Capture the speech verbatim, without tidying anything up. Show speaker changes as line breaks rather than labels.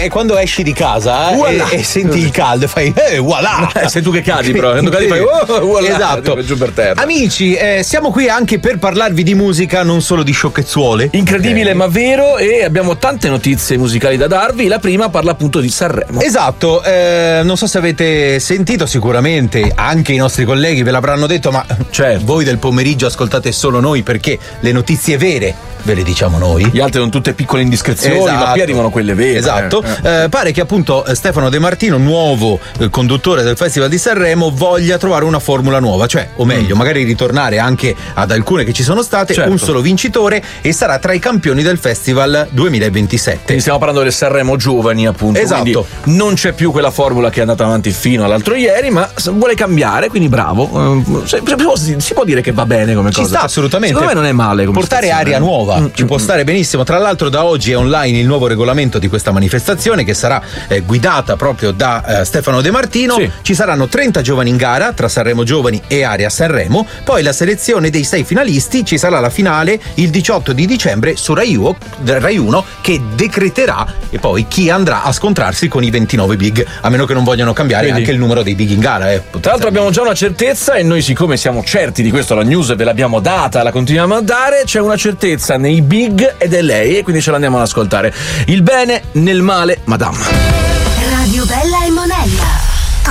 è quando esci di casa e, e senti il caldo e fai eh, voilà.
Eh, sei tu che cadi, però. Quando cadi fai oh, voilà.
Esatto.
Giù per terra.
Amici, eh, siamo qui anche per parlarvi di musica, non solo di sciocchezzuole.
Incredibile,
okay.
ma vero, e abbiamo tante notizie musicali da darvi. La prima parla appunto di Sanremo.
Esatto, eh, non so se avete sentito, sicuramente anche i nostri colleghi ve l'avranno detto, ma
certo.
Voi del pomeriggio ascoltate solo noi perché le notizie vere ve le diciamo noi.
Gli altri sono tutte piccole indiscrezioni,
esatto.
ma qui arrivano quelle vere.
Esatto.
Eh.
Eh, pare che appunto Stefano De Martino, nuovo eh, conduttore del Festival di Sanremo, voglia trovare una formula nuova, cioè, o meglio, mm. magari ritornare anche ad alcune che ci sono state, certo. un solo vincitore e sarà tra i campioni del Festival duemilaventisette.
Quindi stiamo parlando del Sanremo giovani, appunto.
Esatto.
Quindi non c'è più quella formula che è andata avanti fino all'altro ieri, ma vuole cambiare, quindi bravo. Si può, si può dire che va bene come
ci
cosa.
Ci sta assolutamente.
Secondo me non è male come
portare aria nuova. Mm, ci mm, può stare benissimo. Tra l'altro da oggi è online il nuovo regolamento di questa manifestazione che sarà eh, guidata proprio da eh, Stefano De Martino.
Sì.
Ci saranno trenta giovani in gara tra Sanremo Giovani e Area Sanremo, poi la selezione dei sei finalisti, ci sarà la finale il diciotto di dicembre su Rai uno che decreterà e poi chi andrà a scontrarsi con i ventinove big, a meno che non vogliano cambiare Vedi. anche il numero dei big in gara. Eh,
Tra l'altro abbiamo già una certezza e noi, siccome siamo certi di questo, la news ve l'abbiamo data, la continuiamo a dare, c'è una certezza nei big ed è lei, e quindi ce l'andiamo ad ascoltare. Il bene nel male, Madame.
Radio Bella e Monella.